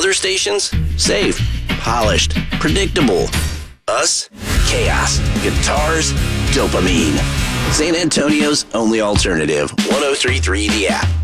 Other stations? Safe, polished, predictable. Us? Chaos, guitars, dopamine. San Antonio's only alternative. 103.3 The App.